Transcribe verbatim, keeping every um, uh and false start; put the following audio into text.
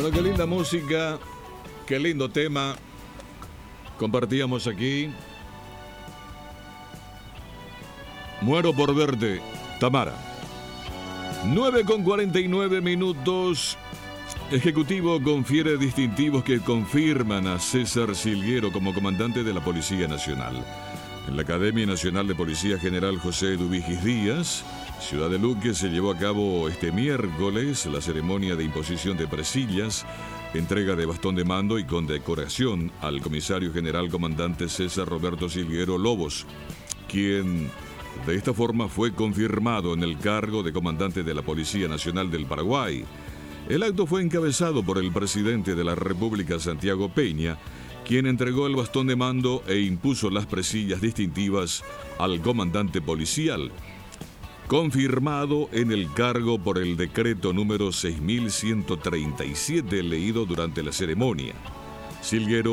Bueno, qué linda música, qué lindo tema compartíamos aquí. Muero por verte, Tamara. nueve con cuarenta y nueve minutos. Ejecutivo confiere distintivos que confirman a César Silguero como comandante de la Policía Nacional. En la Academia Nacional de Policía General José Dubigis Díaz, Ciudad de Luque, se llevó a cabo este miércoles la ceremonia de imposición de presillas, entrega de bastón de mando y condecoración al comisario general comandante César Roberto Silguero Lobos, quien de esta forma fue confirmado en el cargo de comandante de la Policía Nacional del Paraguay. El acto fue encabezado por el presidente de la República, Santiago Peña, quien entregó el bastón de mando e impuso las presillas distintivas al comandante policial, confirmado en el cargo por el decreto número seis mil ciento treinta y siete leído durante la ceremonia. Silguero